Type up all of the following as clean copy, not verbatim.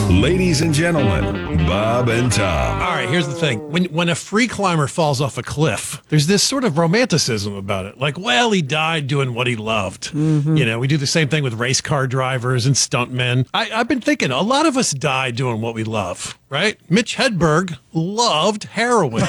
Ladies and gentlemen, Bob and Tom. All right, here's the thing. When a free climber falls off a cliff, there's this sort of romanticism about it. Like, well, he died doing what he loved. Mm-hmm. You know, we do the same thing with race car drivers and stuntmen. I've been thinking, a lot of us die doing what we love, right? Mitch Hedberg loved heroin.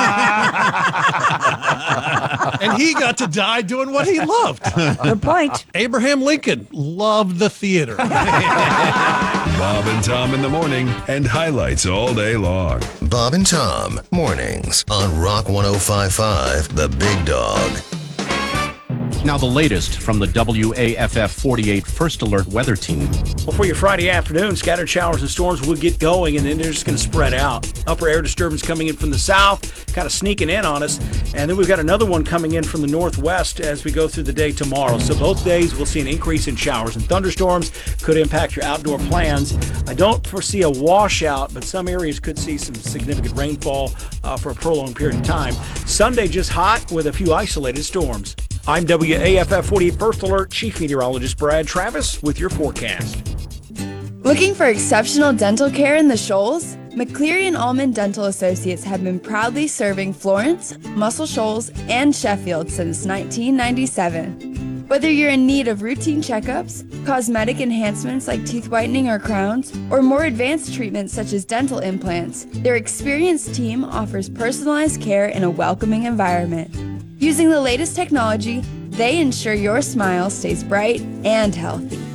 And he got to die doing what he loved. Good point. Abraham Lincoln loved the theater. Bob and Tom in the morning and highlights all day long. Bob and Tom, mornings on Rock 105.5, The Big Dog. Now the latest from the WAFF 48 First Alert Weather Team. Well, for your Friday afternoon, scattered showers and storms will get going, and then they're just going to spread out. Upper air disturbance coming in from the south, kind of sneaking in on us. And then we've got another one coming in from the northwest as we go through the day tomorrow. So both days we'll see an increase in showers and thunderstorms. Could impact your outdoor plans. I don't foresee a washout, but some areas could see some significant rainfall for a prolonged period of time. Sunday just hot with a few isolated storms. I'm WAFF 48 First Alert Chief Meteorologist Brad Travis with your forecast. Looking for exceptional dental care in the Shoals? McCleary and Allman Dental Associates have been proudly serving Florence, Muscle Shoals, and Sheffield since 1997. Whether you're in need of routine checkups, cosmetic enhancements like teeth whitening or crowns, or more advanced treatments such as dental implants, their experienced team offers personalized care in a welcoming environment. Using the latest technology, they ensure your smile stays bright and healthy.